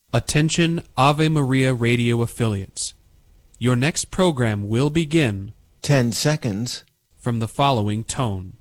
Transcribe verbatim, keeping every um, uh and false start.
Attention Ave Maria radio affiliates. Your next program will begin Ten seconds. from the following tone.